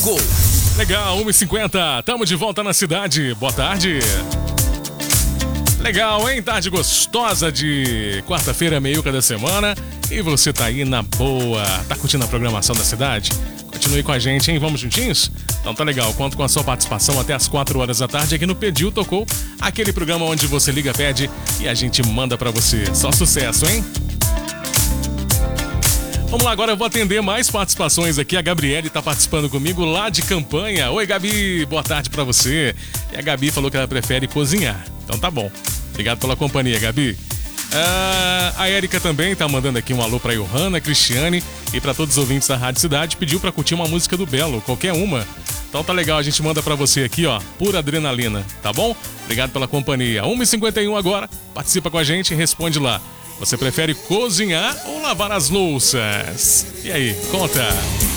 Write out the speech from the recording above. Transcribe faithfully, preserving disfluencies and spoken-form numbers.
Gol. Legal, uma e cinquenta, tamo de volta na cidade. Boa tarde. Legal, hein? Tarde gostosa de quarta-feira, meiuca da semana. E você tá aí na boa, tá curtindo a programação da cidade? Continue com a gente, hein? Vamos juntinhos? Então tá legal, conto com a sua participação até as quatro horas da tarde aqui no Pediu Tocou, aquele programa onde você liga, pede e a gente manda pra você. Só sucesso, hein? Vamos lá, agora eu vou atender mais participações aqui. A Gabriele tá participando comigo lá de Campanha. Oi, Gabi, boa tarde pra você. E a Gabi falou que ela prefere cozinhar. Então tá bom. Obrigado pela companhia, Gabi. Ah, a Érica também tá mandando aqui um alô pra Johanna, Cristiane e pra todos os ouvintes da Rádio Cidade. Pediu pra curtir uma música do Belo, qualquer uma. Então tá legal, a gente manda pra você aqui, ó, pura adrenalina, tá bom? Obrigado pela companhia. uma e cinquenta e um agora, participa com a gente e responde lá. Você prefere cozinhar ou lavar as louças? E aí, conta!